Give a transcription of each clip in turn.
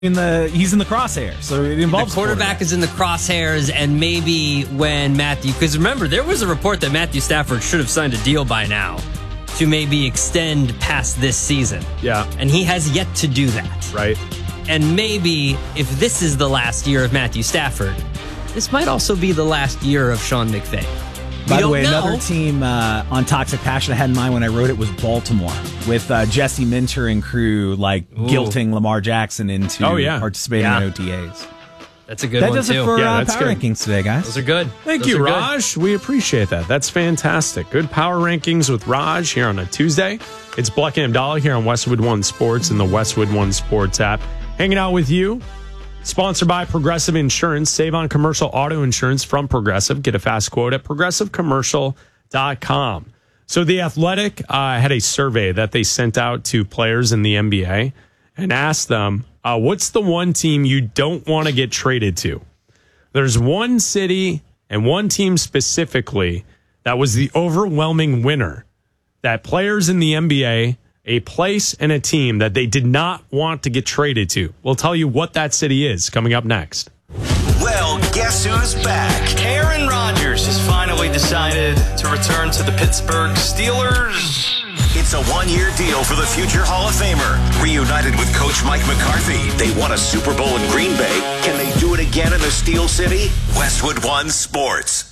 he's in the crosshairs, so it involves the quarterback is in the crosshairs, and maybe when Matthew, because remember, there was a report that Matthew Stafford should have signed a deal by now to maybe extend past this season. Yeah. And he has yet to do that. Right. And maybe if this is the last year of Matthew Stafford, this might also be the last year of Sean McVay. By the way, another team on Toxic Passion I had in mind when I wrote it was Baltimore, with Jesse Minter and crew guilting Lamar Jackson into participating in OTAs. That's a good one, too. That does it for Power Rankings today, guys. Those are good. Thank you, Raj. We appreciate that. That's fantastic. Good Power Rankings with Raj here on a Tuesday. It's Black and Abdallah here on Westwood One Sports and the Westwood One Sports app. Hanging out with you. Sponsored by Progressive Insurance. Save on commercial auto insurance from Progressive. Get a fast quote at progressivecommercial.com. So The Athletic had a survey that they sent out to players in the NBA and asked them, what's the one team you don't want to get traded to? There's one city and one team specifically that was the overwhelming winner, that players in the NBA, a place and a team that they did not want to get traded to. We'll tell you what that city is coming up next. Well, guess who's back? Aaron Rodgers has finally decided to return to the Pittsburgh Steelers. It's a one-year deal for the future Hall of Famer. Reunited with Coach Mike McCarthy, they won a Super Bowl in Green Bay. Can they do it again in the Steel City? Westwood One Sports.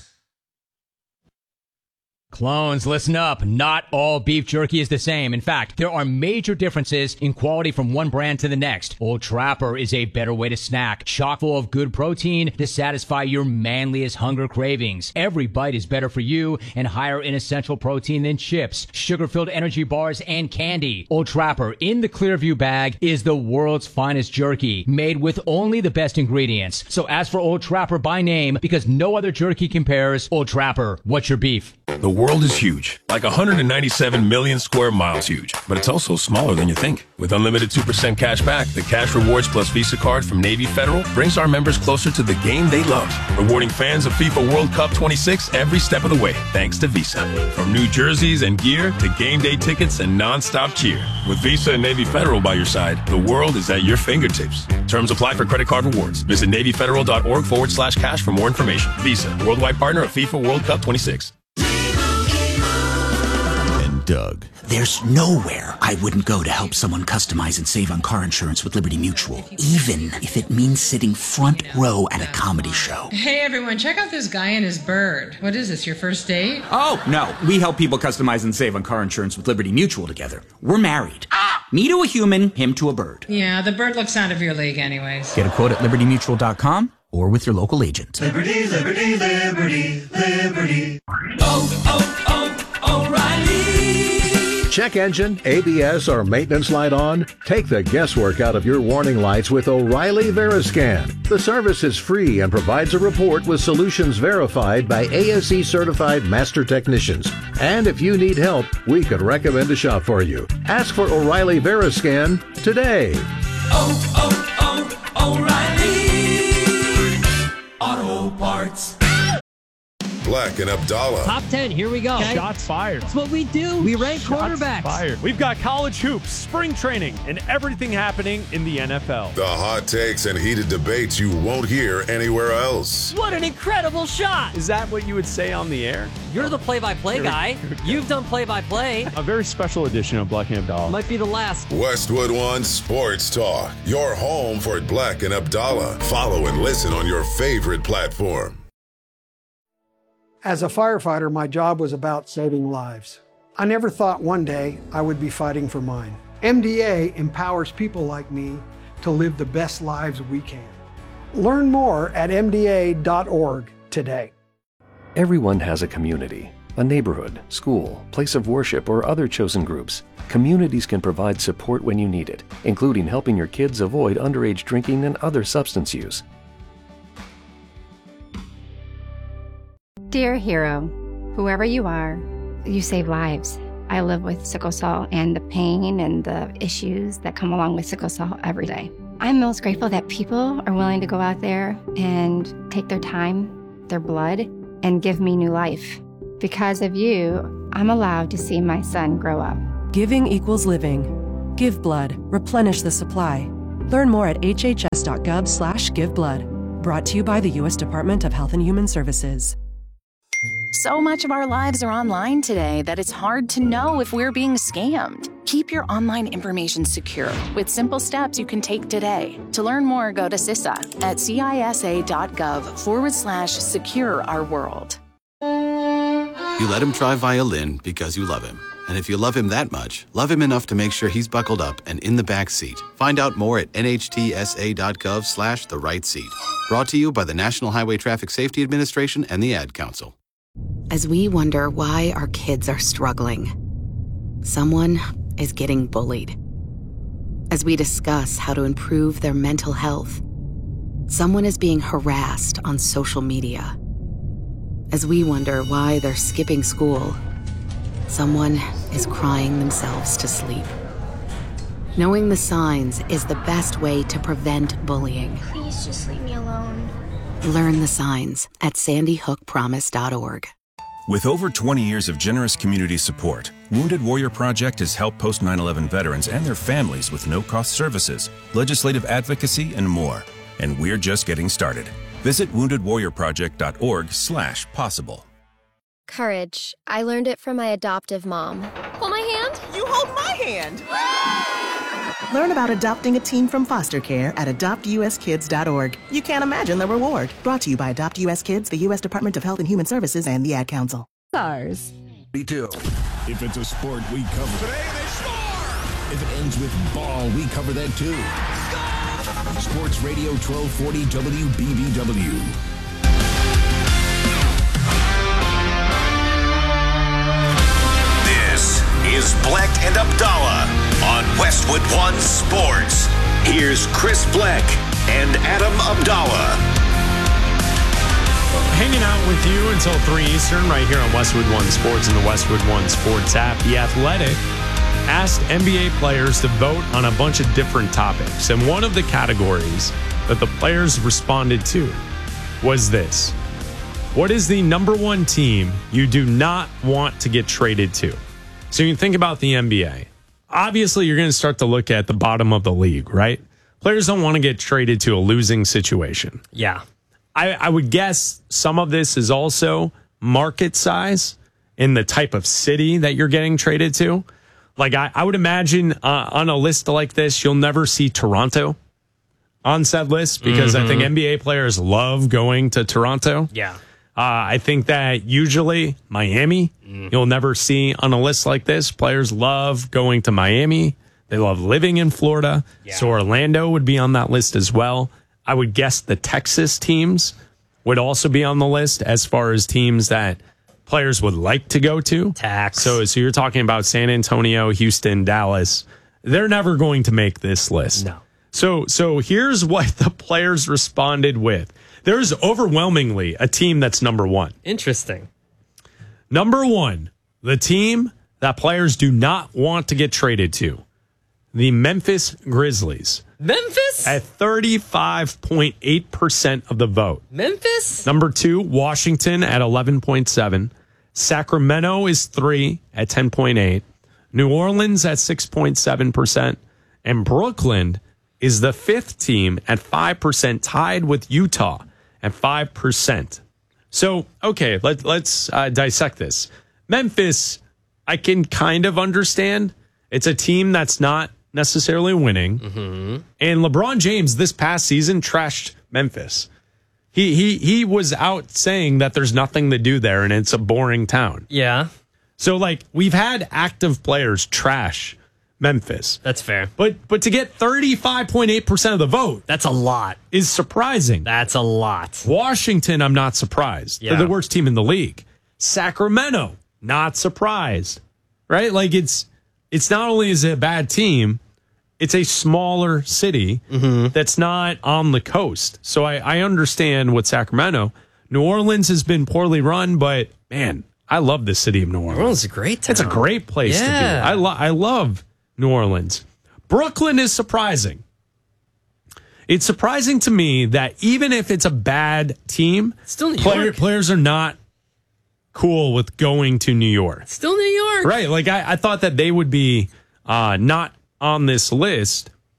Clones, listen up. Not all beef jerky is the same. In fact, there are major differences in quality from one brand to the next. Old Trapper is a better way to snack, chock full of good protein to satisfy your manliest hunger cravings. Every bite is better for you and higher in essential protein than chips, sugar-filled energy bars, and candy. Old Trapper in the Clearview bag is the world's finest jerky, made with only the best ingredients. So ask for Old Trapper by name because no other jerky compares. Old Trapper, what's your beef? The world is huge, like 197 million square miles huge, but it's also smaller than you think. With unlimited 2% cash back, the Cash Rewards Plus Visa card from Navy Federal brings our members closer to the game they love, rewarding fans of FIFA World Cup 26 every step of the way, thanks to Visa. From new jerseys and gear to game day tickets and non-stop cheer. With Visa and Navy Federal by your side, the world is at your fingertips. Terms apply for credit card rewards. Visit NavyFederal.org/cash for more information. Visa, worldwide partner of FIFA World Cup 26. Doug. There's nowhere I wouldn't go to help someone customize and save on car insurance with Liberty Mutual, even if it means sitting front row at a comedy show. Hey everyone, check out this guy and his bird. What is this, your first date? Oh, no. We help people customize and save on car insurance with Liberty Mutual together. We're married. Me to a human, him to a bird. Yeah, the bird looks out of your league anyways. Get a quote at libertymutual.com or with your local agent. Liberty, liberty, liberty, liberty. O'Reilly. Check engine, ABS, or maintenance light on? Take the guesswork out of your warning lights with O'Reilly Veriscan. The service is free and provides a report with solutions verified by ASE certified master technicians. And if you need help, we could recommend a shop for you. Ask for O'Reilly Veriscan today. O'Reilly Auto Parts. Black and Abdallah. Top 10, here we go. Okay. Shots fired. That's what we do. We rank quarterbacks. Fired. We've got college hoops, spring training, and everything happening in the NFL. The hot takes and heated debates you won't hear anywhere else. What an incredible shot. Is that what you would say on the air? You're the play-by-play guy. You've done play-by-play. A very special edition of Black and Abdallah. Might be the last. Westwood One Sports Talk. Your home for Black and Abdallah. Follow and listen on your favorite platform. As a firefighter, my job was about saving lives. I never thought one day I would be fighting for mine. MDA empowers people like me to live the best lives we can. Learn more at MDA.org today. Everyone has a community, a neighborhood, school, place of worship, or other chosen groups. Communities can provide support when you need it, including helping your kids avoid underage drinking and other substance use. Dear hero, whoever you are, you save lives. I live with sickle cell and the pain and the issues that come along with sickle cell every day. I'm most grateful that people are willing to go out there and take their time, their blood, and give me new life. Because of you, I'm allowed to see my son grow up. Giving equals living. Give blood. Replenish the supply. Learn more at hhs.gov/giveblood. Brought to you by the U.S. Department of Health and Human Services. So much of our lives are online today that it's hard to know if we're being scammed. Keep your online information secure with simple steps you can take today. To learn more, go to CISA at cisa.gov/secure our world. You let him try violin because you love him. And if you love him that much, love him enough to make sure he's buckled up and in the back seat. Find out more at nhtsa.gov/the right seat. Brought to you by the National Highway Traffic Safety Administration and the Ad Council. As we wonder why our kids are struggling, someone is getting bullied. As we discuss how to improve their mental health, someone is being harassed on social media. As we wonder why they're skipping school, someone is crying themselves to sleep. Knowing the signs is the best way to prevent bullying. Please just leave me alone. Learn the signs at sandyhookpromise.org. With over 20 years of generous community support, Wounded Warrior Project has helped post 9/11 veterans and their families with no-cost services, legislative advocacy, and more. And we're just getting started. Visit woundedwarriorproject.org/possible. Courage. I learned it from my adoptive mom. Hold my hand. You hold my hand. Learn about adopting a teen from foster care at adoptuskids.org. You can't imagine the reward. Brought to you by Adopt US Kids, the U.S. Department of Health and Human Services, and the Ad Council. Stars. Me too. If it's a sport, we cover it. Today they score! If it ends with ball, we cover that too. Score! Sports Radio 1240 WBBW. This is Bleck and Abdallah on Westwood One Sports. Here's Chris Bleck and Adam Abdallah. Hanging out with you until 3 Eastern right here on Westwood One Sports and the Westwood One Sports app. The Athletic asked NBA players to vote on a bunch of different topics. And one of the categories that the players responded to was this. What is the number one team you do not want to get traded to? So you can think about the NBA. Obviously, you're going to start to look at the bottom of the league, right? Players don't want to get traded to a losing situation. Yeah. I would guess some of this is also market size in the type of city that you're getting traded to. Like, I would imagine on a list like this, you'll never see Toronto on said list because I think NBA players love going to Toronto. Yeah. I think that usually Miami, you'll never see on a list like this. Players love going to Miami. They love living in Florida. Yeah. So Orlando would be on that list as well. I would guess the Texas teams would also be on the list as far as teams that players would like to go to. So you're talking about San Antonio, Houston, Dallas. They're never going to make this list. No. So here's what the players responded with. There's overwhelmingly a team that's number one. Interesting. Number one, the team that players do not want to get traded to, the Memphis Grizzlies. Memphis? At 35.8% of the vote. Memphis? Number two, Washington at 11.7%. Sacramento is 3 at 10.8%. New Orleans at 6.7%. And Brooklyn is the fifth team at 5%, tied with Utah at 5%. So, okay, let's dissect this. Memphis, I can kind of understand. It's a team that's not necessarily winning. And LeBron James this past season trashed Memphis. He was out saying that there's nothing to do there and it's a boring town. Yeah. So like we've had active players trash Memphis. That's fair. But to get 35.8% of the vote, that's a lot. Is surprising. That's a lot. Washington, I'm not surprised. Yeah. They're the worst team in the league. Sacramento, not surprised. Right? Like it's not only is it a bad team, it's a smaller city that's not on the coast. So I understand what Sacramento. New Orleans has been poorly run, but man, I love the city of New Orleans. New Orleans is a great town. It's a great place to be. I love New Orleans. Brooklyn is surprising. It's surprising to me that even if it's a bad team, still New York. Players are not cool with going to New York. Still New York. Right. Like I thought that they would be not on this list.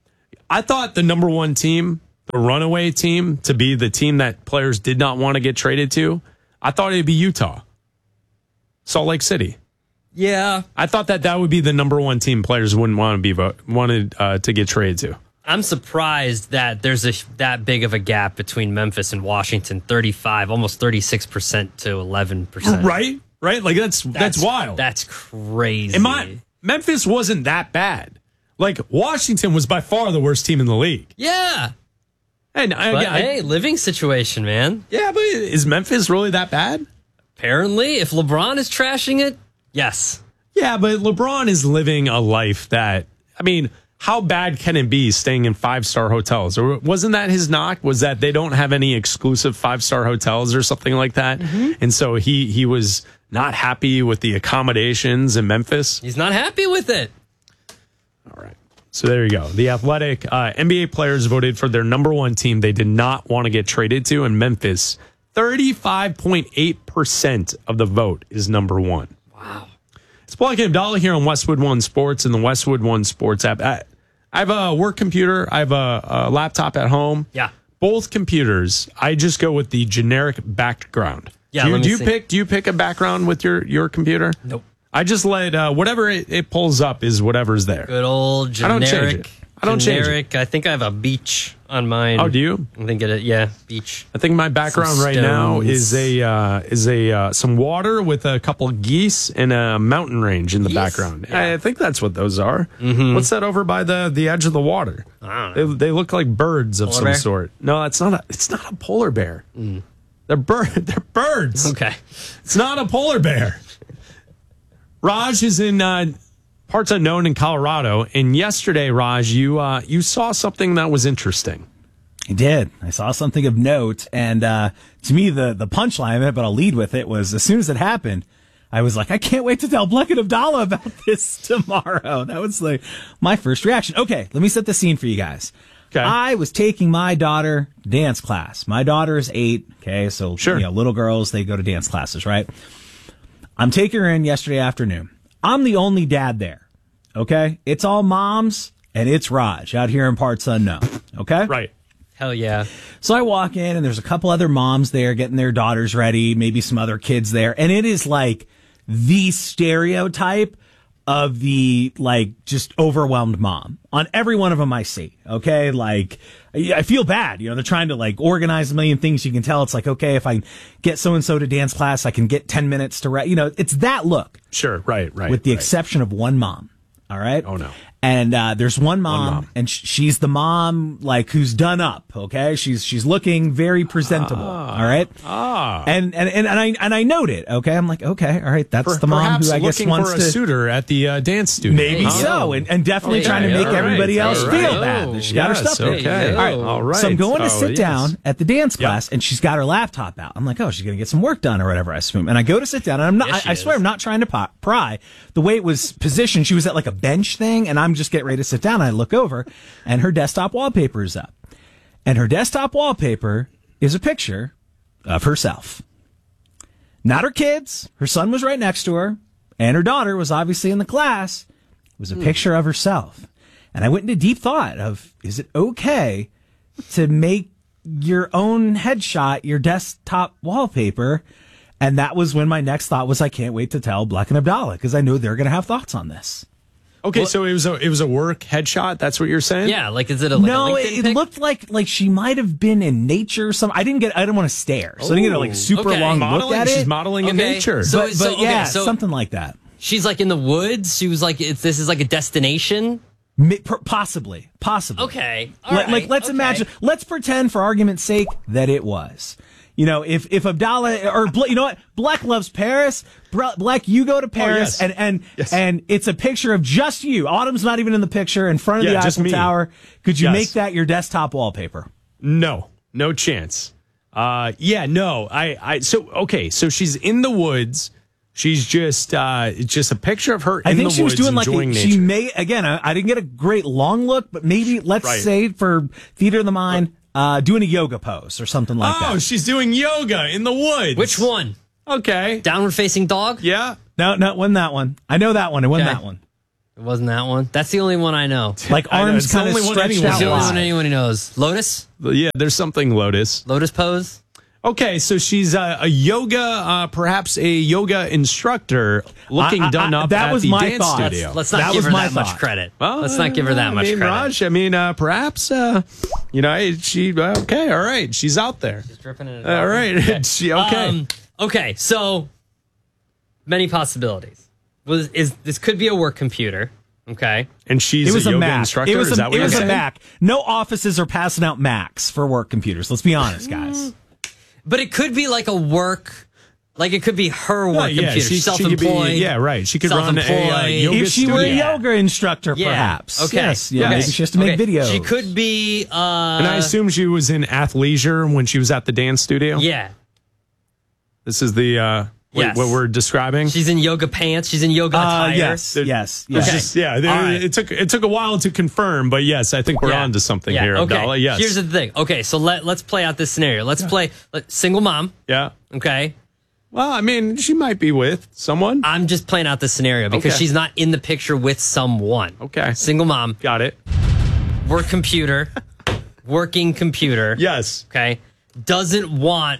I thought the number one team, the runaway team, to be the team that players did not want to get traded to, I thought it'd be Utah, Salt Lake City. Yeah, I thought that would be the number one team players wouldn't want to be wanted to get traded to. I'm surprised that there's that big of a gap between Memphis and Washington, 35, almost 36% to 11%. Right? Like that's wild. That's crazy. And Memphis wasn't that bad. Like Washington was by far the worst team in the league. Yeah. And hey, living situation, man. Yeah, but is Memphis really that bad? Apparently, if LeBron is trashing it, yes. Yeah, but LeBron is living a life that, I mean, how bad can it be staying in 5-star hotels? Or wasn't that his knock? Was that they don't have any exclusive 5-star hotels or something like that? Mm-hmm. And so he was not happy with the accommodations in Memphis. He's not happy with it. All right. So there you go. The Athletic NBA players voted for their number one team they did not want to get traded to in Memphis. 35.8% of the vote is number one. Wow. It's Black and Abdallah here on Westwood One Sports and the Westwood One Sports app. I have a work computer. I have a laptop at home. Yeah. Both computers, I just go with the generic background. Yeah. Do you pick a background with your computer? Nope. I just let whatever it pulls up is whatever's there. Good old generic. I don't change it. I think I have a beach on mine. Oh, do you? I think beach. I think my background right now is some water with a couple of geese and a mountain range in the background. Yeah. I think that's what those are. Mm-hmm. What's that over by the edge of the water? I don't know. They look like birds of Polar some bear? sort. No, it's not a polar bear. Mm. They're birds. Okay. It's not a polar bear. Raj is in parts unknown in Colorado, and yesterday, Raj, you saw something that was interesting. I did. I saw something of note, and to me, the punchline of it, but I'll lead with it, was as soon as it happened, I was like, I can't wait to tell Black and Abdallah about this tomorrow. That was like my first reaction. Okay, let me set the scene for you guys. Okay. I was taking my daughter to dance class. My daughter is 8. Okay, so sure. Little girls, they go to dance classes, right? I'm taking her in yesterday afternoon. I'm the only dad there. Okay? It's all moms, and it's Raj out here in parts unknown. Okay? Right. Hell yeah. So I walk in, and there's a couple other moms there getting their daughters ready, maybe some other kids there. And it is like the stereotype of the, just overwhelmed mom. On every one of them I see. Okay? I feel bad. They're trying to, organize a million things. You can tell it's like, okay, if I get so-and-so to dance class, I can get 10 minutes to rest. It's that look. Sure. Right. With the exception of one mom. All right? Oh, no. And there's one mom, and she's the mom who's done up. Okay, she's looking very presentable. All right, and I note it. Okay, I'm like, okay, all right, that's the mom who I guess wants for to a suitor at the dance studio. Maybe so, and definitely trying to make everybody else feel bad that she got her stuff there. Okay, all right. So I'm going to sit down at the dance class, and she's got her laptop out. I'm like, oh, she's gonna get some work done or whatever, I assume. And I go to sit down, and I'm not. I swear, I'm not trying to pry. The way it was positioned, she was at a bench thing, and I'm just getting ready to sit down. I look over, and her desktop wallpaper is up. And her desktop wallpaper is a picture of herself. Not her kids. Her son was right next to her, and her daughter was obviously in the class. It was a picture of herself. And I went into deep thought of, is it okay to make your own headshot your desktop wallpaper? And that was when my next thought was, I can't wait to tell Black and Abdallah, because I know they're going to have thoughts on this. Okay, so it was a work headshot. That's what you're saying? Yeah, is it a no? LinkedIn It looked like she might have been in nature or something. I didn't want to stare, so I didn't get a super long look at it. She's modeling in nature, but something like that. She's in the woods. She was this is a destination. Possibly. Okay, all right. Let's imagine. Let's pretend, for argument's sake, that it was. If Abdallah or you know what, Black loves Paris. Black, you go to Paris, and it's a picture of just you. Autumn's not even in the picture in front of the Eiffel Tower. Could you make that your desktop wallpaper? No chance. No. So she's in the woods. She's just a picture of her in the woods. I think she was doing enjoying nature. She may again. I didn't get a great long look, but maybe let's say for theater of the mind. Doing a yoga pose or something like that. Oh, she's doing yoga in the woods. Which one? Okay. Downward facing dog? Yeah. No, it wasn't that one. I know that one. It wasn't that one. It wasn't that one. That's the only one I know. Like arms kind of stretched That's out. the only one anyone knows. Lotus? Yeah, there's something Lotus. Lotus pose? Okay, so she's a yoga, perhaps a yoga instructor looking done up that at was the my dance thought. studio. Let's not give her that much credit. Well, Let's not give her that much credit. Raj, perhaps, she, okay, all right, she's out there. She's dripping in it. All right, okay. Okay, so many possibilities. This could be a work computer, okay? And she's a yoga Mac. instructor? It was Is that what it was you're a saying? Mac. No offices are passing out Macs for work computers. Let's be honest, guys. But it could be like a work, like it could be her work computer. She's she could self-employed. be, yeah, right. She could run a yoga If she were a studio. yoga instructor, perhaps. Okay. Yes. Yeah, maybe she has to make videos. She could be. And I assume she was in athleisure when she was at the dance studio? Yeah. This is the Yes. what we're describing? She's in yoga pants. She's in yoga attire. Yes. Okay. It took a while to confirm, but yes, I think we're on to something here, Okay. Abdallah. Yes. Here's the thing. Okay, so let's play out this scenario. Let's play single mom. Yeah. Okay. Well, I mean, she might be with someone. I'm just playing out this scenario because she's not in the picture with someone. Okay. Single mom. Got it. Work computer. Working computer. Yes. Okay. Doesn't want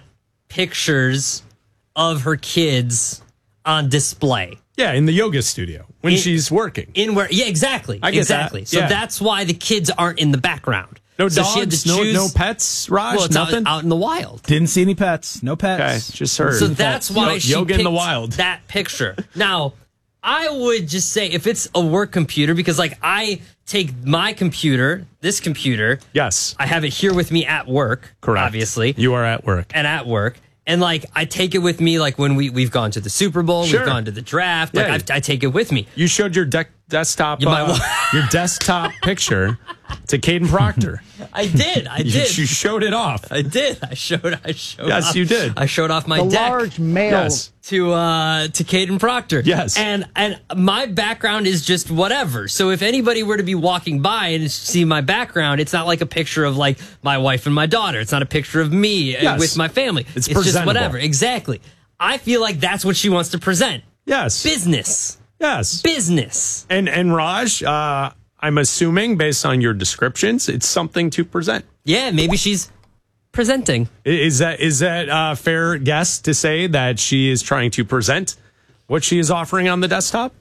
pictures of her kids on display. Yeah, in the yoga studio when she's working. Yeah, exactly. I get exactly. that. So Yeah. that's why the kids aren't in the background. No So dogs, she had to choose, no pets, Raj, well, it's nothing? out in the wild. Didn't see any pets. No pets. Okay, just her. So that's why she yoga in the picked wild. that picture. Now, I would just say if it's a work computer, because like I take my computer, this computer. Yes. I have it here with me at work. Correct. Obviously. You are at work. And at work. And like I take it with me, like when we've gone to the Super Bowl, Sure. we've gone to the draft. Yeah. Like I take it with me. You showed your desktop You desktop picture to Caden Proctor. I did. You showed it off. I did. I showed. Yes, off, you did. I showed off my The deck. large male. Yes. To Caden Proctor. Yes. And my background is just whatever. So if anybody were to be walking by and see my background, it's not like a picture of like my wife and my daughter. It's not a picture of me with my family. It's just presentable. whatever. Exactly. I feel like that's what she wants to present. Yes. Business. Yes. Business. And Raj, I'm assuming based on your descriptions, it's something to present. Yeah, maybe she's presenting. Is that a fair guess to say that she is trying to present what she is offering on the desktop?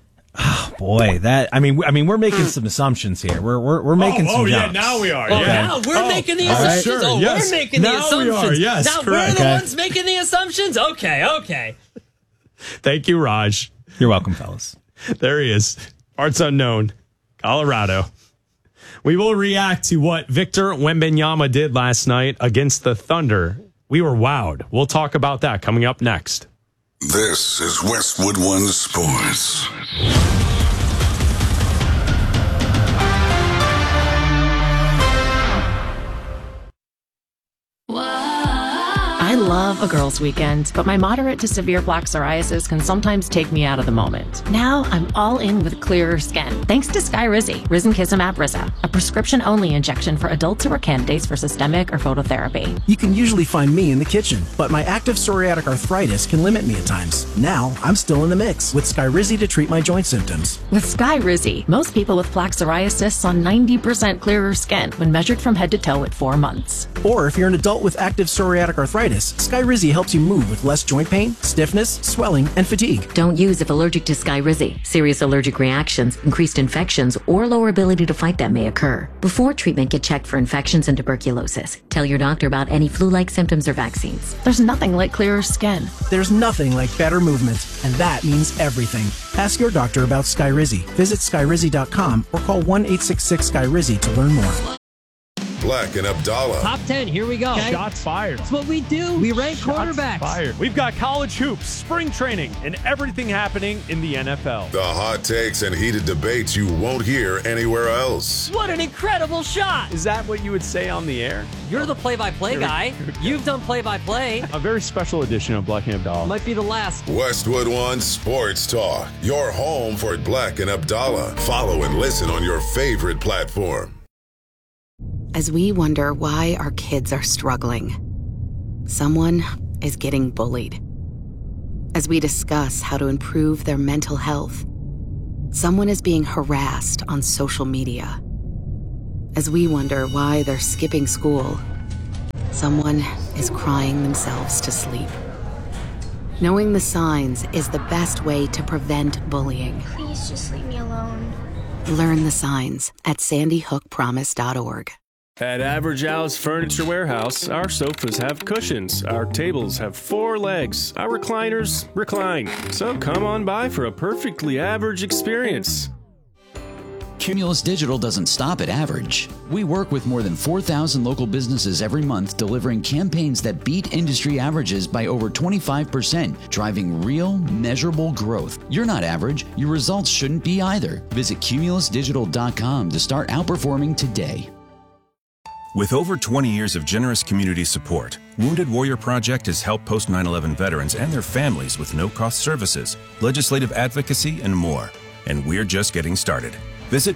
Boy, we're making some assumptions here. We're making some jumps. Yeah, now we are. Oh, yeah. now we're making the assumptions. Sure, Oh, yes. we're making the Now we assumptions. are, yes, now correct. we're the ones making the assumptions. Okay. Thank you, Raj. You're welcome, fellas. There he is. Parts unknown, Colorado. We will react to what Victor Wembanyama did last night against the Thunder. We were wowed. We'll talk about that coming up next. This is Westwood One Sports. I love a girls' weekend, but my moderate to severe plaque psoriasis can sometimes take me out of the moment. Now I'm all in with clearer skin, thanks to Skyrizi, Risankizumab Riza, a prescription-only injection for adults who are candidates for systemic or phototherapy. You can usually find me in the kitchen, but my active psoriatic arthritis can limit me at times. Now I'm still in the mix with Skyrizi to treat my joint symptoms. With Skyrizi, most people with plaque psoriasis saw 90% clearer skin when measured from head to toe at 4 months. Or if you're an adult with active psoriatic arthritis, Skyrizi helps you move with less joint pain, stiffness, swelling, and fatigue. Don't use if allergic to Skyrizi. Serious allergic reactions, increased infections, or lower ability to fight them may occur. Before treatment, get checked for infections and tuberculosis. Tell your doctor about any flu-like symptoms or vaccines. There's nothing like clearer skin. There's nothing like better movement, and that means everything. Ask your doctor about Skyrizi. Visit Skyrizi.com or call 1-866-SKYRIZI to learn more. Black and Abdallah. Top 10, here we go. Shots fired. That's what we do. We rank quarterbacks. Fired. We've got college hoops, spring training, and everything happening in the NFL. The hot takes and heated debates you won't hear anywhere else. What an incredible shot. Is that what you would say on the air? You're the play-by-play guy. You've done play-by-play. A very special edition of Black and Abdallah. Might be the last. Westwood One Sports Talk. Your home for Black and Abdallah. Follow and listen on your favorite platform. As we wonder why our kids are struggling, someone is getting bullied. As we discuss how to improve their mental health, Someone is being harassed on social media. As we wonder why they're skipping school, someone is crying themselves to sleep. Knowing the signs is the best way to prevent bullying. Please just leave me alone. Learn the signs at sandyhookpromise.org. At Average Al's Furniture Warehouse, our sofas have cushions, our tables have 4 legs, our recliners recline. So come on by for a perfectly average experience. Cumulus Digital doesn't stop at average. We work with more than 4,000 local businesses every month, delivering campaigns that beat industry averages by over 25%, driving real, measurable growth. You're not average. Your results shouldn't be either. Visit cumulusdigital.com to start outperforming today. With over 20 years of generous community support, Wounded Warrior Project has helped post 9/11 veterans and their families with no-cost services, legislative advocacy, and more. And we're just getting started. Visit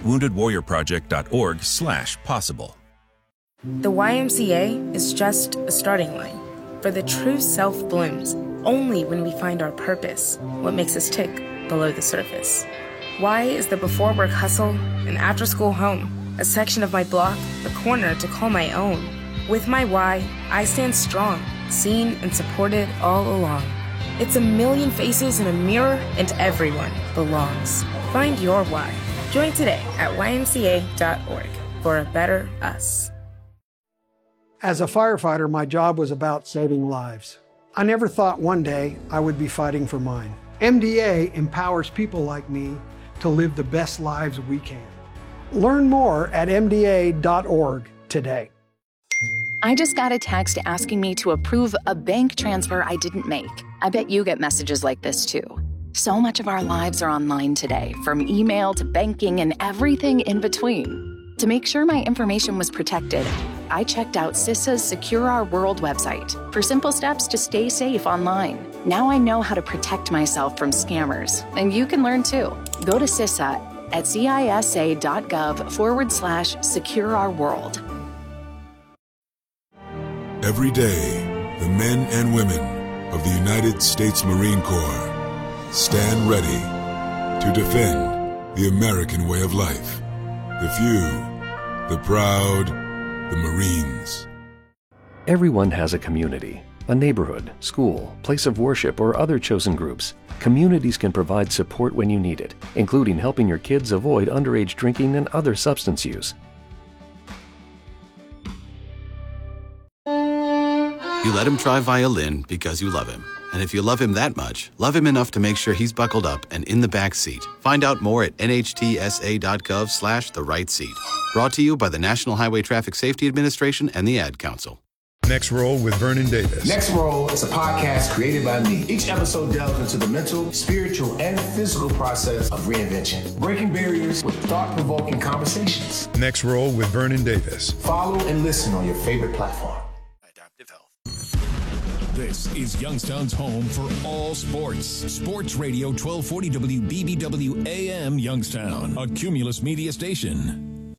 woundedwarriorproject.org/possible. The YMCA is just a starting line, for the true self blooms only when we find our purpose, what makes us tick below the surface. Y is the before-work hustle, an after-school home, a section of my block, a corner to call my own. With my Y, I stand strong, seen and supported all along. It's a million faces in a mirror, and everyone belongs. Find your Y. Join today at ymca.org for a better us. As a firefighter, my job was about saving lives. I never thought one day I would be fighting for mine. MDA empowers people like me to live the best lives we can. Learn more at mda.org today. I just got a text asking me to approve a bank transfer I didn't make. I bet you get messages like this too. So much of our lives are online today, from email to banking and everything in between. To make sure my information was protected, I checked out CISA's Secure Our World website for simple steps to stay safe online. Now I know how to protect myself from scammers, and you can learn too. Go to CISA at cisa.gov/Secure Our World. Every day, the men and women of the United States Marine Corps stand ready to defend the American way of life. The few, the proud, the Marines. Everyone has a community, a neighborhood, school, place of worship, or other chosen groups. Communities can provide support when you need it, including helping your kids avoid underage drinking and other substance use. You let him try violin because you love him. And if you love him that much, love him enough to make sure he's buckled up and in the back seat. Find out more at nhtsa.gov/the right seat. Brought to you by the National Highway Traffic Safety Administration and the Ad Council. Next Roll with Vernon Davis. Next Roll is a podcast created by me. Each episode delves into the mental, spiritual, and physical process of reinvention, breaking barriers with thought-provoking conversations. Next Roll with Vernon Davis. Follow and listen on your favorite platform. This is Youngstown's home for all sports. Sports Radio 1240 WBBW AM Youngstown, a Cumulus media station.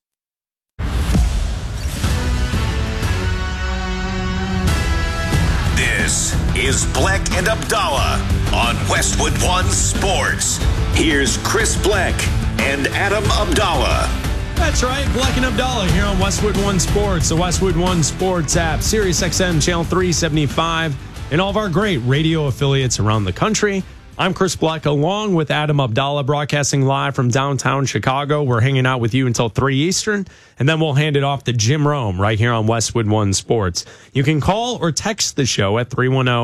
This is Bleck and Abdallah on Westwood One Sports. Here's Chris Bleck and Adam Abdallah. That's right, Bleck and Abdallah here on Westwood One Sports, the Westwood One Sports app, Sirius XM Channel 375, and all of our great radio affiliates around the country. I'm Chris Bleck, along with Adam Abdallah, broadcasting live from downtown Chicago. We're hanging out with you until 3 Eastern, and then we'll hand it off to Jim Rome right here on Westwood One Sports. You can call or text the show at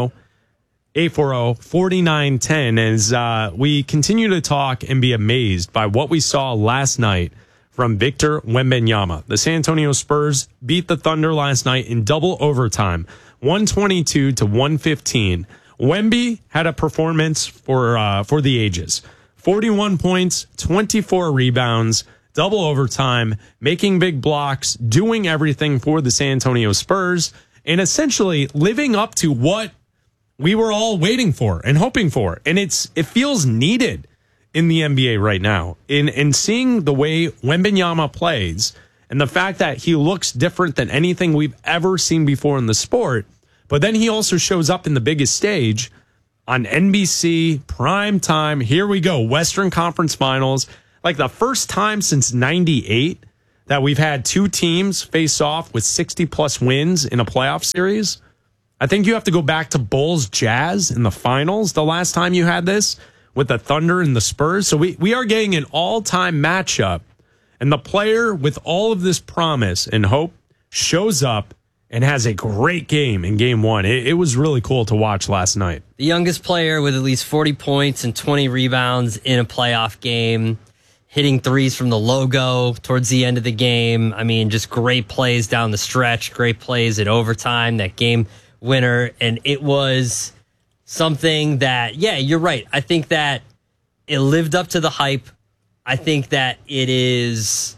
310-840-4910 as we continue to talk and be amazed by what we saw last night from Victor Wembanyama. The San Antonio Spurs beat the Thunder last night in double overtime, 122-115. Wemby had a performance for the ages. 41 points, 24 rebounds, double overtime, making big blocks, doing everything for the San Antonio Spurs, and essentially living up to what we were all waiting for and hoping for. And it feels needed in the NBA right now. In seeing the way Wembanyama plays and the fact that he looks different than anything we've ever seen before in the sport, but then he also shows up in the biggest stage, on NBC, prime time. Here we go. Western Conference Finals. Like the first time since 98 that we've had two teams face off with 60-plus wins in a playoff series. I think you have to go back to Bulls Jazz in the finals, the last time you had this, with the Thunder and the Spurs. So we are getting an all-time matchup. And the player with all of this promise and hope shows up and has a great game in game one. It was really cool to watch last night. The youngest player with at least 40 points and 20 rebounds in a playoff game, hitting threes from the logo towards the end of the game. I mean, just great plays down the stretch, great plays in overtime, that game winner. And it was something that, yeah, you're right. I think that it lived up to the hype. I think that it is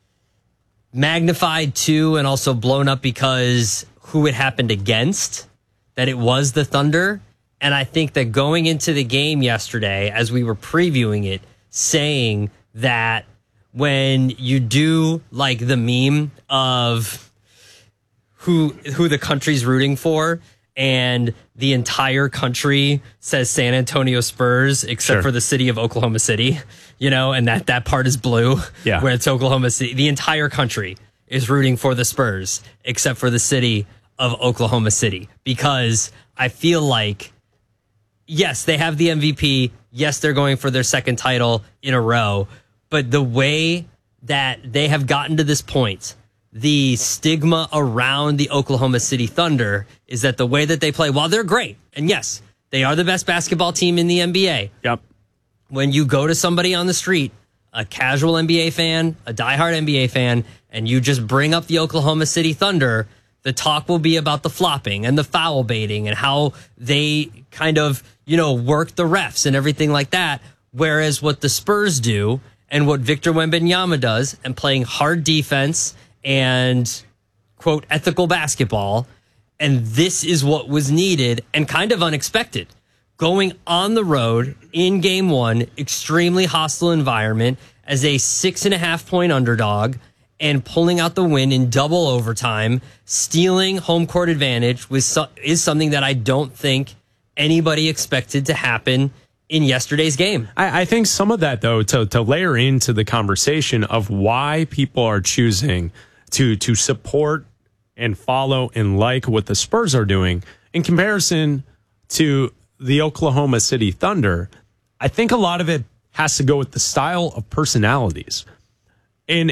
magnified too and also blown up because who it happened against, that it was the Thunder. And I think that going into the game yesterday, as we were previewing it, saying that when you do like the meme of who the country's rooting for, and the entire country says San Antonio Spurs, except for the city of Oklahoma City, and that part is blue, where it's Oklahoma City. The entire country is rooting for the Spurs, except for the city of Oklahoma City, because I feel like, yes, they have the MVP. Yes, they're going for their second title in a row, but the way that they have gotten to this point, the stigma around the Oklahoma City Thunder is that the way that they play, while they're great, and yes, they are the best basketball team in the NBA. Yep. When you go to somebody on the street, a casual NBA fan, a diehard NBA fan, and you just bring up the Oklahoma City Thunder, the talk will be about the flopping and the foul baiting and how they kind of, work the refs and everything like that. Whereas what the Spurs do and what Victor Wembanyama does, and playing hard defense and, quote, ethical basketball. And this is what was needed and kind of unexpected. Going on the road in game one, extremely hostile environment, as a 6.5-point underdog and pulling out the win in double overtime, stealing home court advantage is something that I don't think anybody expected to happen in yesterday's game. I think some of that, though, to layer into the conversation of why people are choosing to support and follow and like what the Spurs are doing in comparison to the Oklahoma City Thunder, I think a lot of it has to go with the style of personalities. And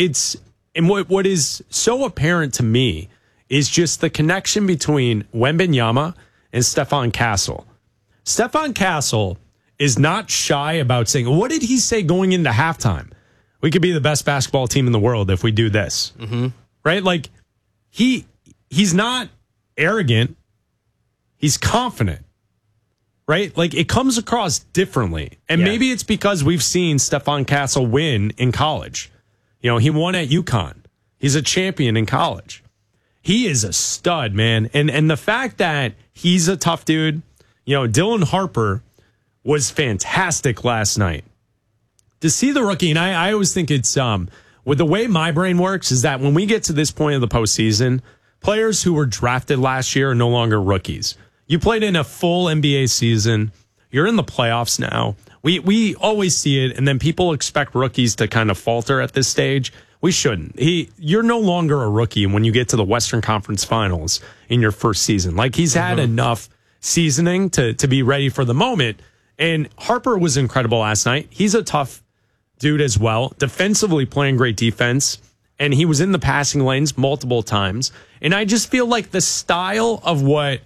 what is so apparent to me is just the connection between Wembanyama and Stephon Castle. Stephon Castle is not shy about saying, what did he say going into halftime? We could be the best basketball team in the world if we do this. Mm-hmm. Right? Like, he's not arrogant. He's confident. Right? Like, it comes across differently. And maybe it's because we've seen Stephon Castle win in college. He won at UConn. He's a champion in college. He is a stud, man. And the fact that he's a tough dude, Dylan Harper was fantastic last night. To see the rookie, and I always think it's, with the way my brain works, is that when we get to this point of the postseason, players who were drafted last year are no longer rookies. You played in a full NBA season. You're in the playoffs now. We always see it, and then people expect rookies to kind of falter at this stage. We shouldn't. You're no longer a rookie when you get to the Western Conference Finals in your first season. Like, he's had enough seasoning to be ready for the moment. And Harper was incredible last night. He's a tough dude as well. Defensively playing great defense. And he was in the passing lanes multiple times. And I just feel like the style of what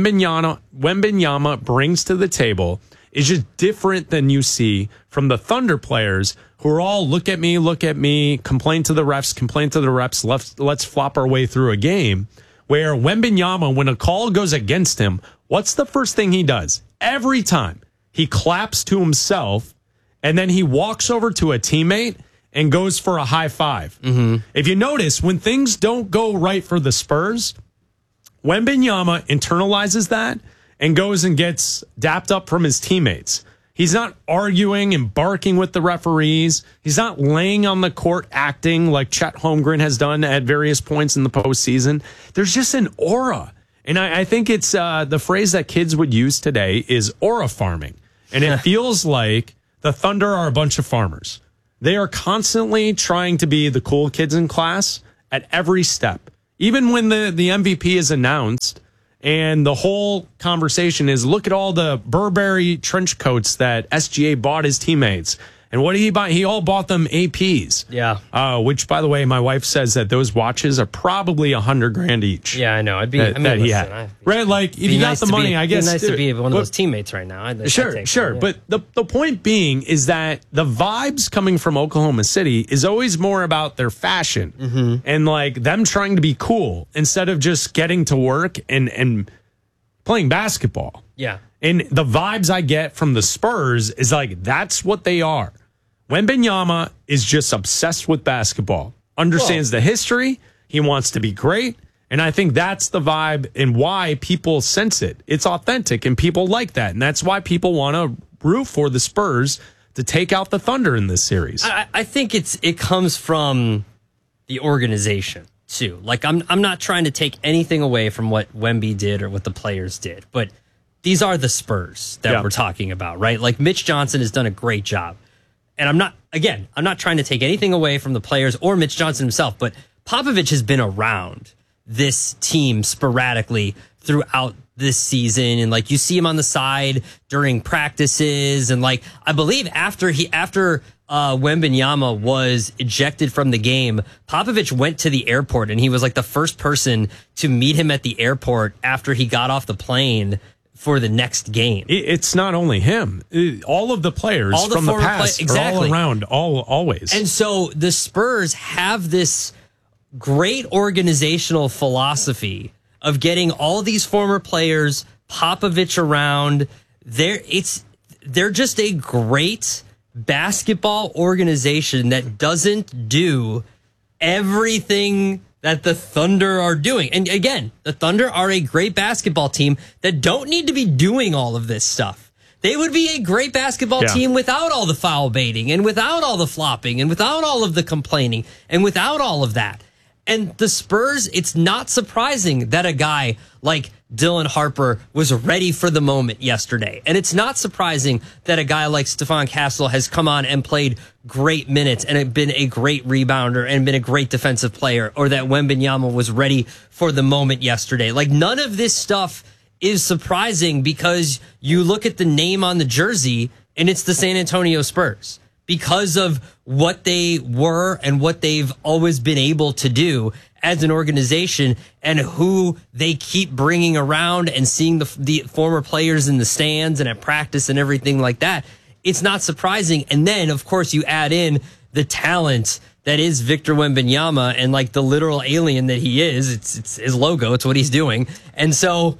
Wembanyama brings to the table is just different than you see from the Thunder players who are all look at me, complain to the refs, let's flop our way through a game. Where Wembanyama, when a call goes against him, what's the first thing he does? Every time he claps to himself, and then he walks over to a teammate and goes for a high five. Mm-hmm. If you notice, when things don't go right for the Spurs, Wembanyama internalizes that and goes and gets dapped up from his teammates. He's not arguing and barking with the referees. He's not laying on the court acting like Chet Holmgren has done at various points in the postseason. There's just an aura And I think it's the phrase that kids would use today is aura farming. And it feels like the Thunder are a bunch of farmers. They are constantly trying to be the cool kids in class at every step. Even when the MVP is announced and the whole conversation is, look at all the Burberry trench coats that SGA bought his teammates. And what did he buy? He all bought them APs. Yeah. Which, by the way, my wife says that those watches are probably $100,000 each. Yeah, I know. Right? Like, if you got the money, I guess. It'd be nice to be one of those teammates right now. Sure. But the point being is that the vibes coming from Oklahoma City is always more about their fashion and like them trying to be cool instead of just getting to work and playing basketball. Yeah. And the vibes I get from the Spurs is like, that's what they are. Wembanyama is just obsessed with basketball, understands the history. He wants to be great. And I think that's the vibe and why people sense it. It's authentic and people like that. And that's why people want to root for the Spurs to take out the Thunder in this series. I think it comes from the organization too. Like I'm not trying to take anything away from what Wemby did or what the players did, but these are the Spurs that we're talking about, right? Like Mitch Johnson has done a great job. And I'm not trying to take anything away from the players or Mitch Johnson himself, but Popovich has been around this team sporadically throughout this season. And like you see him on the side during practices. And like, I believe after Wembanyama was ejected from the game, Popovich went to the airport and he was like the first person to meet him at the airport after he got off the plane for the next game. It's not only him. All of the players from the past are all around, always. And so the Spurs have this great organizational philosophy of getting all these former players, Popovich around. They're just a great basketball organization that doesn't do everything that the Thunder are doing. And again, the Thunder are a great basketball team that don't need to be doing all of this stuff. They would be a great basketball team without all the foul baiting and without all the flopping and without all of the complaining and without all of that. And the Spurs, it's not surprising that a guy like Dylan Harper was ready for the moment yesterday. And it's not surprising that a guy like Stephon Castle has come on and played great minutes and had been a great rebounder and been a great defensive player, or that Wembanyama was ready for the moment yesterday. Like, none of this stuff is surprising because you look at the name on the jersey and it's the San Antonio Spurs, because of what they were and what they've always been able to do as an organization and who they keep bringing around and seeing the former players in the stands and at practice and everything like that. It's not surprising. And then, of course, you add in the talent that is Victor Wembanyama and like the literal alien that he is. It's his logo. It's what he's doing. And so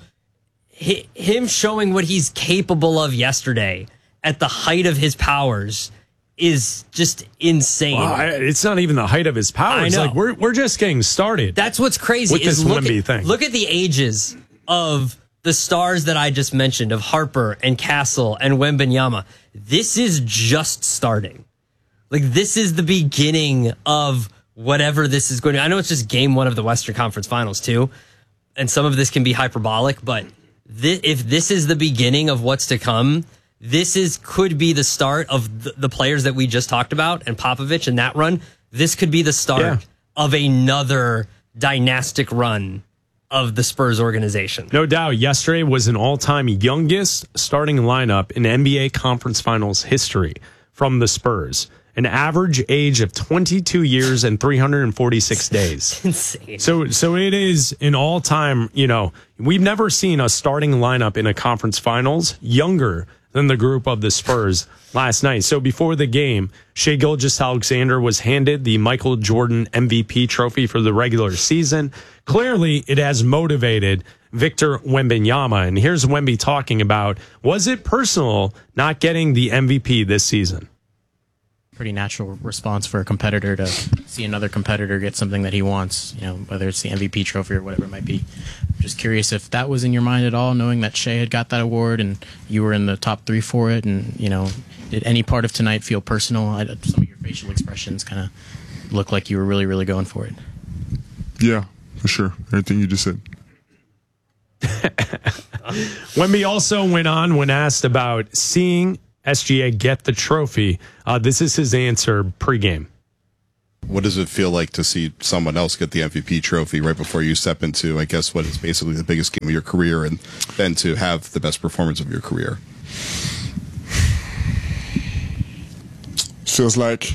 him showing what he's capable of yesterday at the height of his powers is just insane. Well, it's not even the height of his powers. I know. Like we're just getting started. That's what's crazy. With this Wemby thing. Look at the ages of the stars that I just mentioned, of Harper and Castle and Wembanyama. This is just starting. Like, this is the beginning of whatever this is going to. I know it's just game one of the Western Conference Finals too, and some of this can be hyperbolic, but if this is the beginning of what's to come, could be the start of the players that we just talked about and Popovich and that run. This could be the start of another dynastic run of the Spurs organization. No doubt. Yesterday was an all-time youngest starting lineup in NBA Conference Finals history from the Spurs. An average age of 22 years and 346 days. Insane. So it is an all-time, we've never seen a starting lineup in a conference finals younger than the group of the Spurs last night. So before the game, Shai Gilgeous-Alexander was handed the Michael Jordan MVP trophy for the regular season. Clearly, it has motivated Victor Wembanyama. And here's Wemby talking about, was it personal not getting the MVP this season? Pretty natural response for a competitor to see another competitor get something that he wants, whether it's the MVP trophy or whatever it might be. Just curious if that was in your mind at all, knowing that Shai had got that award and you were in the top 3 for it. And, did any part of tonight feel personal? Some of your facial expressions kind of look like you were really, really going for it. Yeah, for sure. Everything you just said. Wemby also went on when asked about seeing SGA get the trophy. This is his answer pregame. What does it feel like to see someone else get the MVP trophy right before you step into, I guess, what is basically the biggest game of your career, and then to have the best performance of your career? Feels like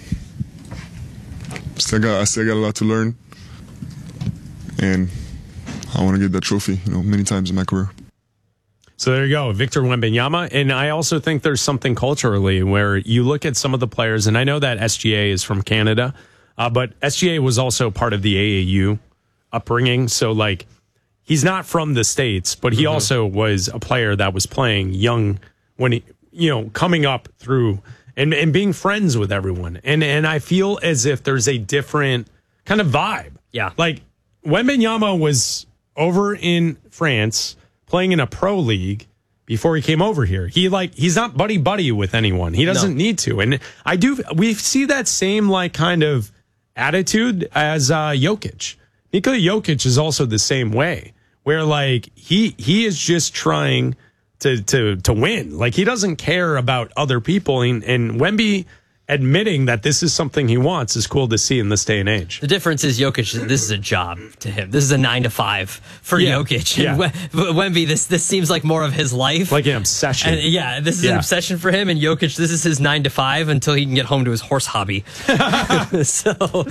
I still got a lot to learn, and I want to get that trophy, many times in my career. So there you go, Victor Wembanyama. And I also think there's something culturally where you look at some of the players, and I know that SGA is from Canada, but SGA was also part of the AAU upbringing. So, like, he's not from the States, but he also was a player that was playing young when he, coming up through and being friends with everyone. And I feel as if there's a different kind of vibe. Yeah. Like, Wembanyama was over in France playing in a pro league before he came over here. He's not buddy with anyone. He doesn't need to. And we see that same kind of attitude as Jokic. Nikola Jokic is also the same way, where he is just trying to win. He doesn't care about other people. And Wemby admitting that this is something he wants is cool to see in this day and age. The difference is Jokic, this is a job to him. This is a 9 to 5 for Jokic. And Wemby, this seems like more of his life. Like an obsession. And this is an obsession for him. And Jokic, this is his 9 to 5 until he can get home to his horse hobby. So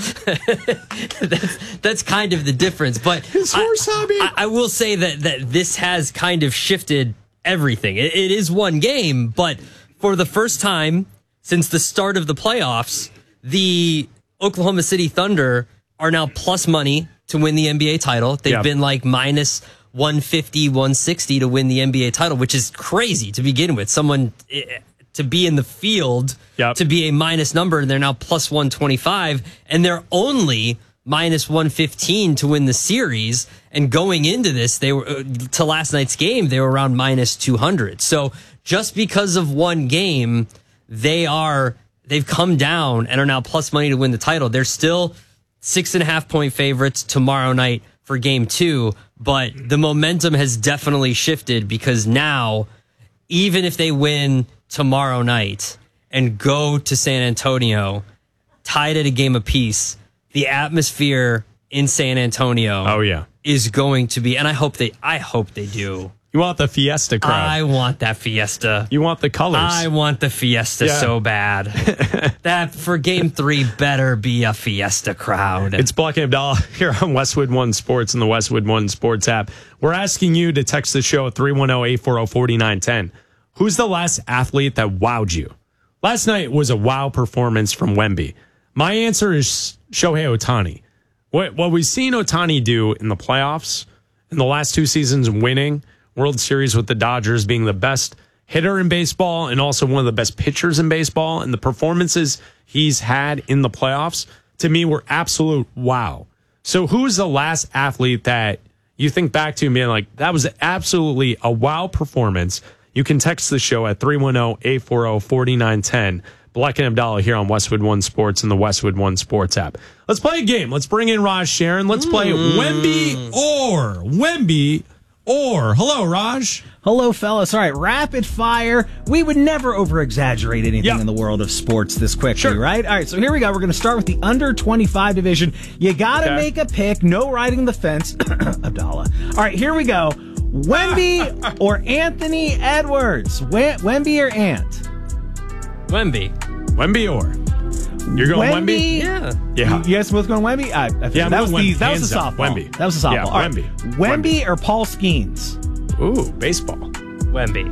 that's kind of the difference. But his horse hobby. I will say that this has kind of shifted everything. It is one game, but for the first time since the start of the playoffs, the Oklahoma City Thunder are now plus money to win the NBA title. They've been minus 150, 160 to win the NBA title, which is crazy to begin with. Someone to be in the field to be a minus number, and they're now plus 125, and they're only minus 115 to win the series. And going into this, they were to last night's game, they were around minus 200. So just because of one game, they've come down and are now plus money to win the title. They're still 6.5 point favorites tomorrow night for game 2, but the momentum has definitely shifted because now, even if they win tomorrow night and go to San Antonio tied at a game apiece, the atmosphere in San Antonio is going to be, and I hope they do. You want the fiesta crowd. I want that fiesta. You want the colors. I want the fiesta so bad. That for game 3 better be a fiesta crowd. It's Black and Abdallah here on Westwood One Sports and the Westwood One Sports app. We're asking you to text the show at 310-840-4910. Who's the last athlete that wowed you? Last night was a wow performance from Wemby. My answer is Shohei Ohtani. What we've seen Ohtani do in the playoffs in the last 2 seasons, winning World Series with the Dodgers, being the best hitter in baseball and also one of the best pitchers in baseball, and the performances he's had in the playoffs, to me, were absolute wow. So who's the last athlete that you think back to and being like, that was absolutely a wow performance? You can text the show at 310-840-4910. Black and Abdallah here on Westwood One Sports and the Westwood One Sports app. Let's play a game. Let's bring in Raj Sharon. Let's play Wemby or. Hello, Raj. Hello, fellas. All right, rapid fire. We would never over-exaggerate anything in the world of sports this quickly, right? All right, so here we go. We're going to start with the under-25 division. You got to make a pick. No riding the fence. Abdallah. All right, here we go. Wemby or Anthony Edwards? Wemby or Ant? Wemby or. You're going Wemby? Yeah. You guys both going Wemby? That was the softball. Wemby. That was a softball. Yeah, Wemby or Paul Skeens? Ooh, baseball. Wemby.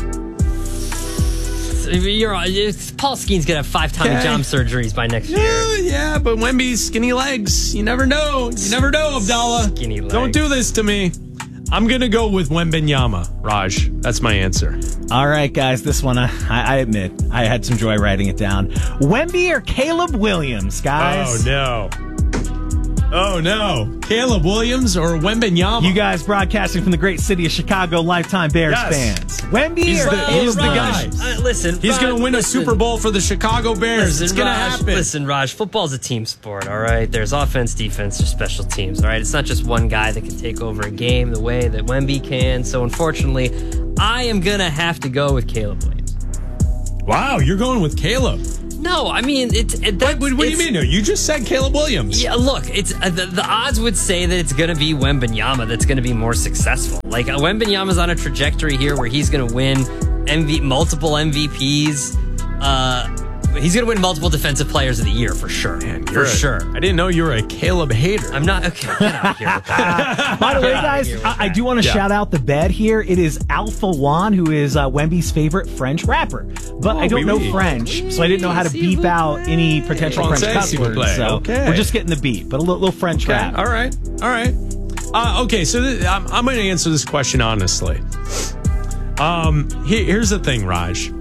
Paul Skeens gonna have 5-time jump surgeries by next year. Yeah, but Wemby's skinny legs. You never know. Abdallah. Skinny legs. Don't do this to me. I'm going to go with Wembanyama, Raj. That's my answer. All right, guys. This one, I admit, I had some joy writing it down. Wemby or Caleb Williams, guys? Oh, no. Oh, no. Caleb Williams or Wembanyama? You guys broadcasting from the great city of Chicago, lifetime Bears fans. Wemby He's or the guy. Listen, He's going to win a Super Bowl for the Chicago Bears. It's going to happen. Listen, Raj, football's a team sport, all right? There's offense, defense, there's special teams, all right? It's not just one guy that can take over a game the way that Wemby can. So, unfortunately, I am going to have to go with Caleb Williams. Wow, you're going with Caleb. No, I mean, what do you mean? No, you just said Caleb Williams. Yeah, look, it's the odds would say that it's going to be Wembanyama that's going to be more successful. Like, Wembanyama's on a trajectory here where he's going to win multiple MVPs. He's going to win multiple Defensive Players of the Year for sure. Man, sure. I didn't know you were a Caleb hater. I'm not. Okay, get out of here with that. By the way, guys, I do want to shout out the bed here. It is Alpha One, who is Wemby's favorite French rapper. But I don't know French, so I didn't know how to beep out any potential French cuss words. So we're just getting the beat, but a little French rap. All right. Okay, so I'm going to answer this question honestly. Here's the thing, Raj.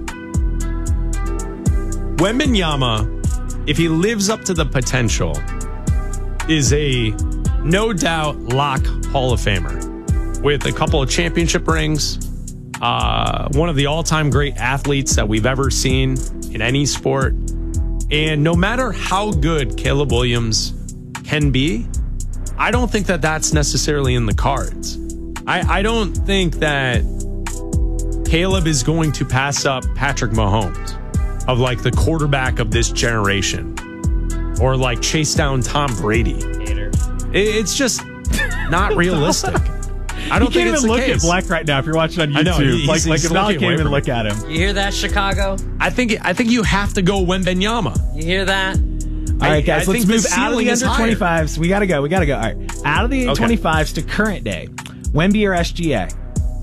Wembanyama, if he lives up to the potential, is a no doubt lock Hall of Famer with a couple of championship rings, one of the all-time great athletes that we've ever seen in any sport. And no matter how good Caleb Williams can be, I don't think that that's necessarily in the cards. I don't think that Caleb is going to pass up Patrick Mahomes of like the quarterback of this generation, or like chase down Tom Brady. It's just not realistic. I don't think it's the case. You can't even look at Black right now if you're watching on YouTube. I know, like if I can't even look at him. You hear that, Chicago? I think you have to go Wembanyama. You hear that? All right, guys, let's move out of the under 25s. We gotta go. All right, out of the 25s to current day. Wemby or SGA?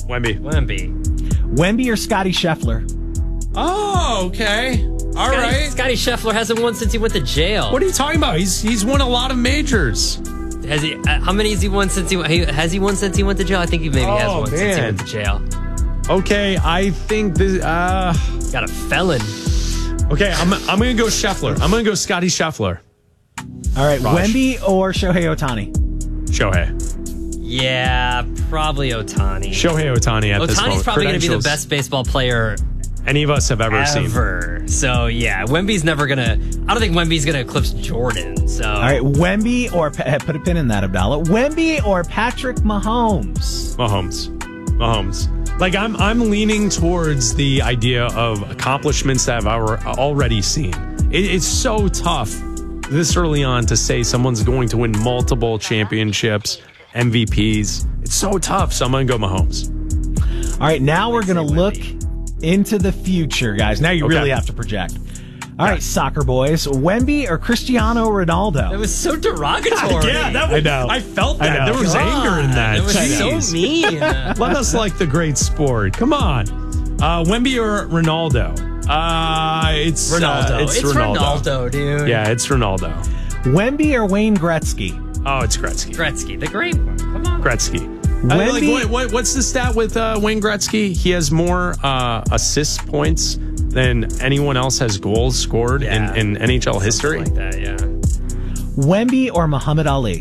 Wemby or Scotty Scheffler? Oh, okay. All right. Scotty Scheffler hasn't won since he went to jail. What are you talking about? He's won a lot of majors. Has he? How many has he won since he won since he went to jail? I think he maybe has won since he went to jail. Okay, I think this. Got a felon. Okay, I'm gonna go Scheffler. I'm gonna go Scotty Scheffler. All right, Raj. Wemby or Shohei Ohtani? Shohei. Yeah, probably Ohtani. Shohei Ohtani at this moment. Ohtani's probably going to be the best baseball player any of us have ever seen. So, yeah, Wemby's never going to... I don't think Wemby's going to eclipse Jordan, so... All right, Wemby or... Put a pin in that, Abdallah. Wemby or Patrick Mahomes? Mahomes. Like, I'm leaning towards the idea of accomplishments that I've already seen. It's so tough this early on to say someone's going to win multiple championships, MVPs. It's so tough, so I'm going to go Mahomes. All right, now we're going to look into the future, guys. Now you really have to project. All right, soccer boys. Wemby or Cristiano Ronaldo? That was so derogatory. I know. I felt that. There was anger in that. It was so mean. Let us like the great sport. Come on. Wemby or Ronaldo? It's Ronaldo. It's Ronaldo, dude. Yeah, it's Ronaldo. Wemby or Wayne Gretzky? Oh, it's Gretzky. Gretzky, the great one. Come on. Gretzky. What's the stat with Wayne Gretzky? He has more assist points than anyone else has goals scored in NHL history. Like that, yeah. Wemby or Muhammad Ali?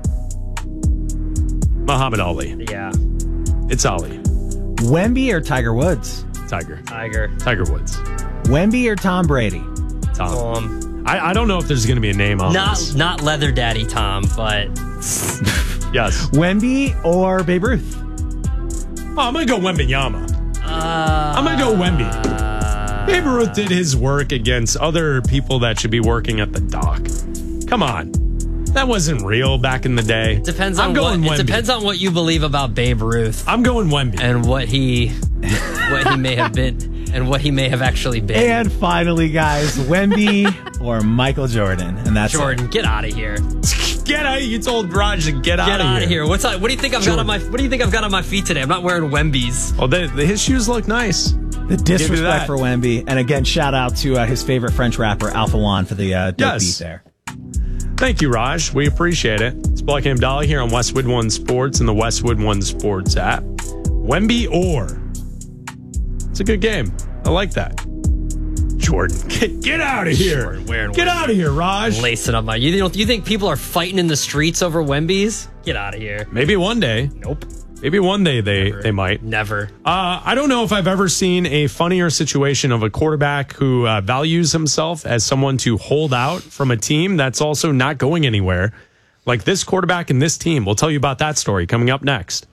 Muhammad Ali. Yeah. It's Ali. Wemby or Tiger Woods? Tiger Woods. Wemby or Tom Brady? Tom. I don't know if there's going to be a name on this. Not Leather Daddy Tom, but... Yes. Wemby or Babe Ruth? Oh, I'm going to go Wembanyama. I'm going to go Wemby. Babe Ruth did his work against other people that should be working at the dock. Come on. That wasn't real back in the day. It depends on what you believe about Babe Ruth. I'm going Wemby. And what he may have been and what he may have actually been. And finally, guys, Wemby or Michael Jordan. And that's Jordan, get out of here. Get out! You told Raj to get out of here. What do you think I've got on my? What do you think I've got on my feet today? I'm not wearing Wemby's. Oh, his shoes look nice. The disrespect for Wemby, and again, shout out to his favorite French rapper Alpha One for the dope beat there. Thank you, Raj. We appreciate it. It's Black and Dolly here on Westwood One Sports and the Westwood One Sports app. Wemby or? It's a good game. I like that. Jordan. Get out of here. Get out of here, Raj. Lacing up my. You think people are fighting in the streets over Wemby's? Get out of here. Maybe one day. Nope. Maybe one day they might. Never. I don't know if I've ever seen a funnier situation of a quarterback who values himself as someone to hold out from a team that's also not going anywhere. Like this quarterback and this team. We'll tell you about that story coming up next.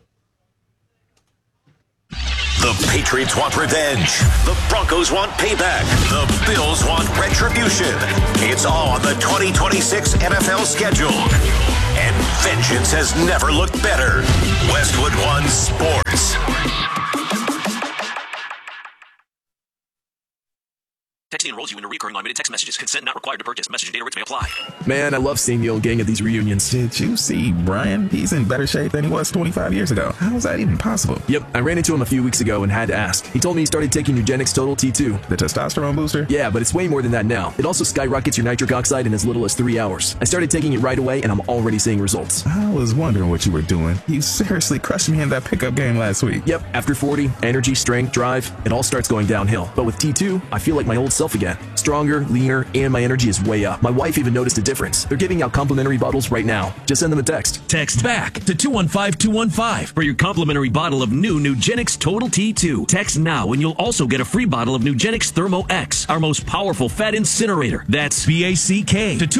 The Patriots want revenge. The Broncos want payback. The Bills want retribution. It's all on the 2026 NFL schedule. And vengeance has never looked better. Westwood One Sports. Texting enrolls you into recurring automated text messages. Consent not required to purchase. Message and data rates may apply. Man, I love seeing the old gang at these reunions. Did you see Brian? He's in better shape than he was 25 years ago. How is that even possible? Yep, I ran into him a few weeks ago and had to ask. He told me he started taking Nugenix Total T2. The testosterone booster? Yeah, but it's way more than that now. It also skyrockets your nitric oxide in as little as 3 hours. I started taking it right away and I'm already seeing results. I was wondering what you were doing. You seriously crushed me in that pickup game last week. Yep, after 40, energy, strength, drive, it all starts going downhill. But with T2, I feel like my old self again. Stronger, leaner, and my energy is way up. My wife even noticed a difference. They're giving out complimentary bottles right now. Just send them a text. Text BACK to 215-215 for your complimentary bottle of new Nugenix Total T2. Text now and you'll also get a free bottle of Nugenix Thermo X, our most powerful fat incinerator. That's BACK to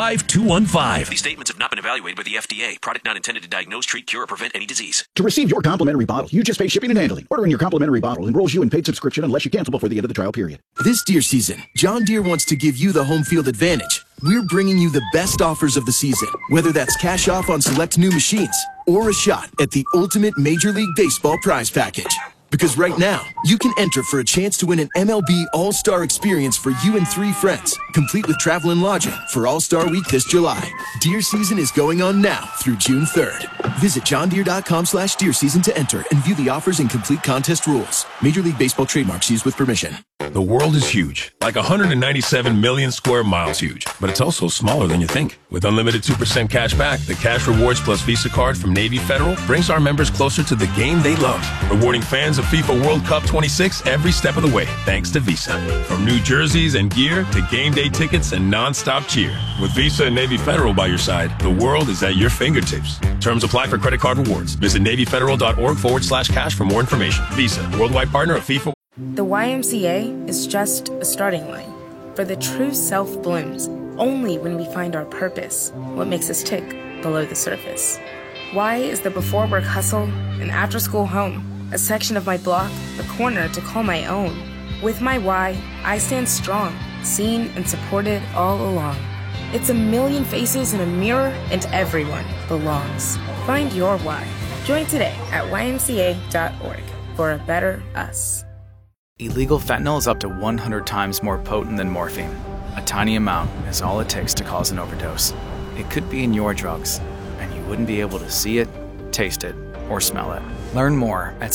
215-215. These statements have not been evaluated by the FDA. Product not intended to diagnose, treat, cure, or prevent any disease. To receive your complimentary bottle, you just pay shipping and handling. Ordering your complimentary bottle enrolls you in paid subscription unless you cancel before the end of the trial period. This deer season, John Deere wants to give you the home field advantage. We're bringing you the best offers of the season, whether that's cash off on select new machines or a shot at the ultimate Major League Baseball prize package. Because right now, you can enter for a chance to win an MLB All-Star experience for you and 3 friends, complete with travel and lodging for All-Star Week this July. Deer season is going on now through June 3rd. Visit johndeere.com/deer season to enter and view the offers and complete contest rules. Major League Baseball trademarks used with permission. The world is huge, like 197 million square miles huge, but it's also smaller than you think. With unlimited 2% cash back, the Cash Rewards Plus Visa card from Navy Federal brings our members closer to the game they love, rewarding fans of FIFA World Cup 26 every step of the way, thanks to Visa. From new jerseys and gear to game day tickets and non-stop cheer. With Visa and Navy Federal by your side, the world is at your fingertips. Terms apply for credit card rewards. Visit NavyFederal.org/cash for more information. Visa, worldwide partner of FIFA. The YMCA is just a starting line, for the true self blooms only when we find our purpose, what makes us tick below the surface. Y is the before work hustle and after school home, a section of my block, a corner to call my own. With my Y, I stand strong, seen and supported all along. It's a million faces in a mirror and everyone belongs. Find your Y. Join today at ymca.org for a better us. Illegal fentanyl is up to 100 times more potent than morphine. A tiny amount is all it takes to cause an overdose. It could be in your drugs, and you wouldn't be able to see it, taste it, or smell it. Learn more at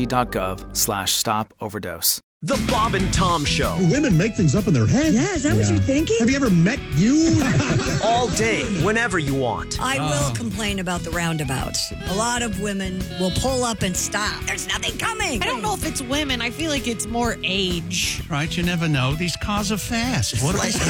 cdc.gov/stop-overdose. The Bob and Tom Show. Women make things up in their head. Yeah, is that what you're thinking? Have you ever met you? All day, whenever you want. I will complain about the roundabouts. A lot of women will pull up and stop. There's nothing coming. I don't know if it's women. I feel like it's more age. Right, you never know. These cars are fast. What They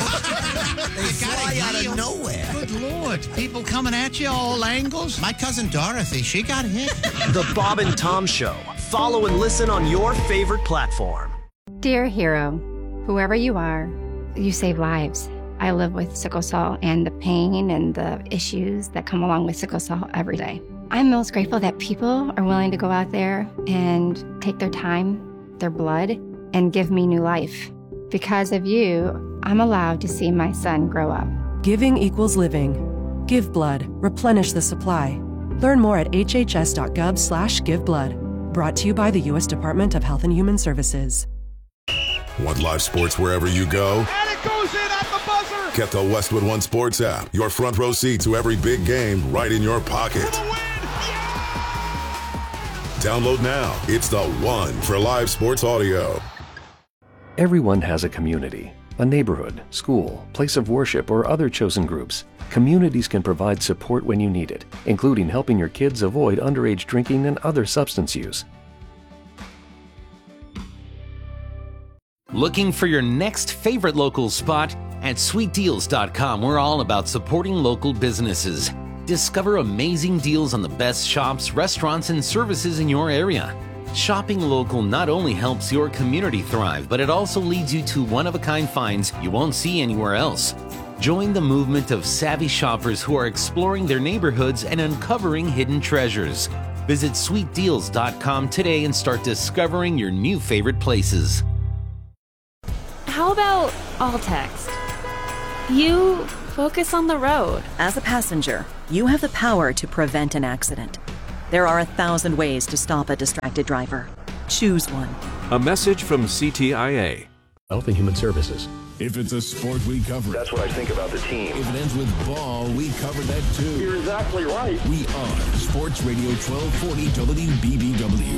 fly out of nowhere. Good Lord. People coming at you all angles. My cousin Dorothy, she got hit. The Bob and Tom Show. Follow and listen on your favorite platform. Dear hero, whoever you are, you save lives. I live with sickle cell and the pain and the issues that come along with sickle cell every day. I'm most grateful that people are willing to go out there and take their time, their blood, and give me new life. Because of you, I'm allowed to see my son grow up. Giving equals living. Give blood. Replenish the supply. Learn more at hhs.gov/giveblood. Brought to you by the U.S. Department of Health and Human Services. Want live sports wherever you go? And it goes in at the buzzer! Get the Westwood One Sports app. Your front row seat to every big game right in your pocket. Download now. It's the one for live sports audio. Everyone has a community, a neighborhood, school, place of worship, or other chosen groups. Communities can provide support when you need it, including helping your kids avoid underage drinking and other substance use. Looking for your next favorite local spot? At sweetdeals.com, we're all about supporting local businesses. Discover amazing deals on the best shops, restaurants, and services in your area. Shopping local not only helps your community thrive, but it also leads you to one-of-a-kind finds you won't see anywhere else. Join the movement of savvy shoppers who are exploring their neighborhoods and uncovering hidden treasures. Visit sweetdeals.com today and start discovering your new favorite places. How about all text? You focus on the road. As a passenger, you have the power to prevent an accident. There are 1,000 ways to stop a distracted driver. Choose one. A message from CTIA. Health and Human Services. If it's a sport, we cover it. That's what I think about the team. If it ends with ball, we cover that too. You're exactly right. We are Sports Radio 1240 WBBW.